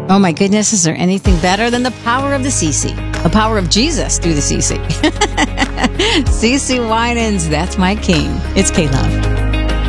Oh my goodness, is there anything better than the power of the CC? The power of Jesus through the CC. CC Winans, that's my king. It's K-Love.